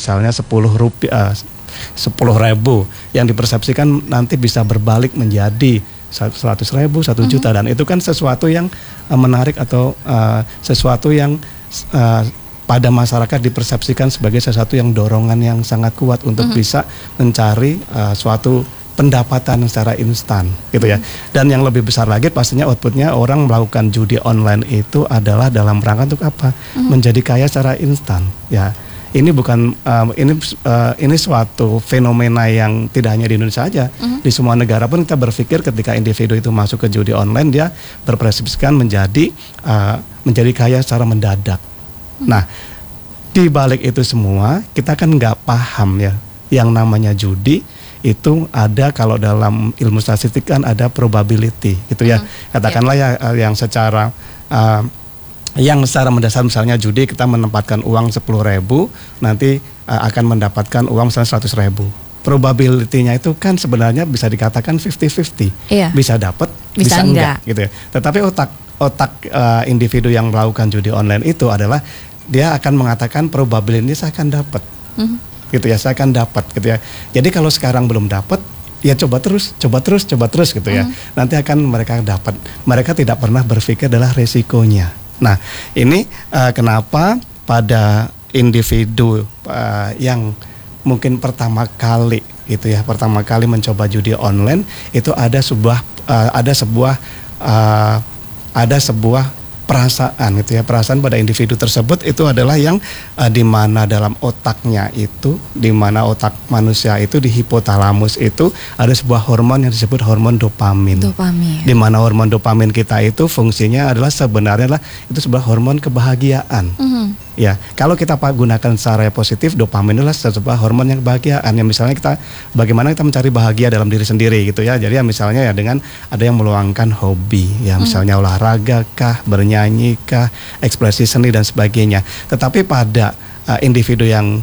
misalnya 10.000 yang dipersepsikan nanti bisa berbalik menjadi 100.000, 1 juta, dan itu kan sesuatu yang menarik atau sesuatu yang pada masyarakat dipersepsikan sebagai sesuatu yang dorongan yang sangat kuat untuk bisa mencari suatu pendapatan secara instan gitu ya. Dan yang lebih besar lagi pastinya outputnya orang melakukan judi online itu adalah dalam rangka untuk apa? Menjadi kaya secara instan ya. Ini bukan ini suatu fenomena yang tidak hanya di Indonesia saja, di semua negara pun kita berpikir ketika individu itu masuk ke judi online dia berpersepsikan menjadi kaya secara mendadak. Nah, di balik itu semua kita kan nggak paham ya yang namanya judi itu ada, kalau dalam ilmu statistik kan ada probability gitu ya. Katakanlah ya yang secara mendasar misalnya judi kita menempatkan uang 10.000 nanti akan mendapatkan uang misalnya 100.000. Probability-nya itu kan sebenarnya bisa dikatakan 50-50. Bisa dapat, bisa enggak gitu ya. Tetapi otak individu yang melakukan judi online itu adalah dia akan mengatakan probability saya akan dapat. Gitu ya, saya akan dapat gitu ya. Jadi kalau sekarang belum dapat, ya coba terus gitu ya. Nanti akan mereka dapat. Mereka tidak pernah berpikir adalah resikonya. Nah, ini kenapa pada individu yang mungkin pertama kali mencoba judi online itu ada sebuah perasaan gitu ya. Perasaan pada individu tersebut itu adalah yang di mana dalam otaknya itu, di mana otak manusia itu di hipotalamus itu ada sebuah hormon yang disebut hormon dopamin. Di mana hormon dopamin kita itu fungsinya adalah sebenarnya itu sebuah hormon kebahagiaan. Ya, kalau kita gunakan secara positif, dopamin adalah sebuah hormon yang kebahagiaan. Yang misalnya bagaimana kita mencari bahagia dalam diri sendiri gitu ya. Jadi ya misalnya ya dengan ada yang meluangkan hobi, ya misalnya olahraga kah, bernyanyi kah, ekspresi seni dan sebagainya. Tetapi pada individu yang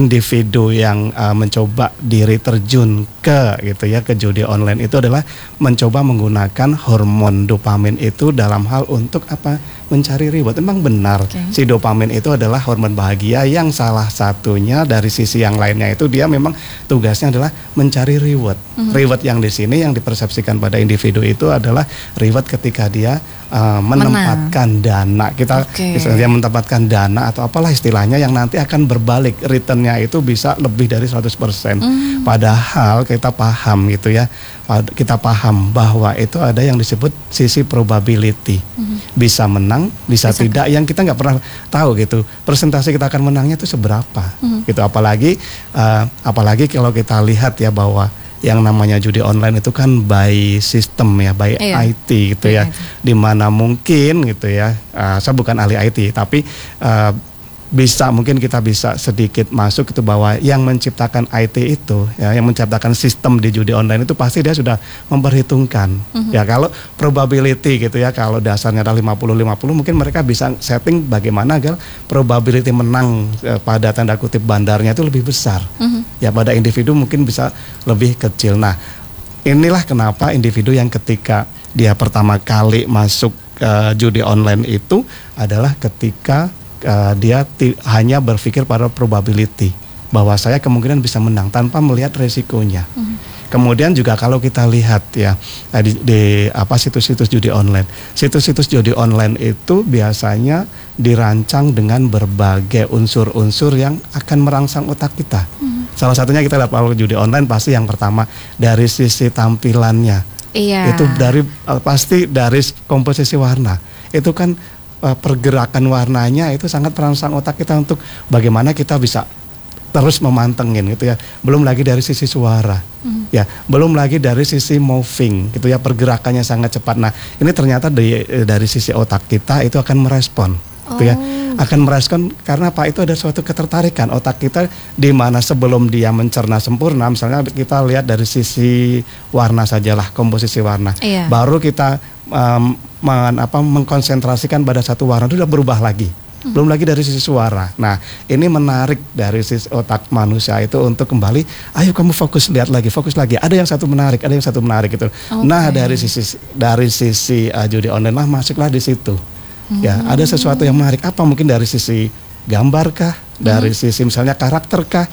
mencoba diri terjun ke judi online itu adalah mencoba menggunakan hormon dopamin itu dalam hal untuk apa? Mencari reward. Memang benar si dopamin itu adalah hormon bahagia yang salah satunya dari sisi yang lainnya itu dia memang tugasnya adalah mencari reward. Reward yang di sini yang dipersepsikan pada individu itu adalah reward ketika dia menempatkan dana. Misalnya menempatkan dana atau apalah istilahnya yang nanti akan berbalik, returnnya itu bisa lebih dari 100%. Padahal kita paham gitu ya. Kita paham bahwa itu ada yang disebut sisi probability. Bisa menang, bisa tidak, yang kita nggak pernah tahu gitu. Persentase kita akan menangnya itu seberapa gitu. Apalagi kalau kita lihat ya bahwa yang namanya judi online itu kan by system ya, by IT gitu ya. Dimana mungkin gitu ya, saya bukan ahli IT tapi mungkin kita bisa sedikit masuk itu bahwa yang menciptakan IT itu ya, yang menciptakan sistem di judi online itu pasti dia sudah memperhitungkan. Ya kalau probability gitu ya, kalau dasarnya adalah 50-50 mungkin mereka bisa setting bagaimana agar probability menang pada tanda kutip bandarnya itu lebih besar. Ya pada individu mungkin bisa lebih kecil. Nah, inilah kenapa individu yang ketika dia pertama kali masuk judi online itu adalah ketika dia hanya berpikir pada probability bahwa saya kemungkinan bisa menang tanpa melihat resikonya. Kemudian juga kalau kita lihat ya di situs-situs judi online. Situs-situs judi online itu biasanya dirancang dengan berbagai unsur-unsur yang akan merangsang otak kita. Salah satunya kita lihat kalau judi online pasti yang pertama dari sisi tampilannya. Itu pasti dari komposisi warna. Itu kan pergerakan warnanya itu sangat merangsang otak kita untuk bagaimana kita bisa terus memantengin gitu ya. Belum lagi dari sisi suara, ya, belum lagi dari sisi moving gitu ya, pergerakannya sangat cepat. Nah, ini ternyata dari sisi otak kita itu akan merespon, gitu ya, akan merespon karena apa? Itu ada suatu ketertarikan otak kita di mana sebelum dia mencerna sempurna, misalnya kita lihat dari sisi warna sajalah, komposisi warna, baru kita mengkonsentrasikan pada satu warna itu sudah berubah lagi. Belum lagi dari sisi suara. Nah, ini menarik dari sisi otak manusia itu untuk kembali, ayo kamu fokus lagi. Ada yang satu menarik gitu. Nah, dari sisi judi online lah masuklah di situ. Ya, ada sesuatu yang menarik. Apa mungkin dari sisi gambar kah? Dari sisi misalnya karakter kah?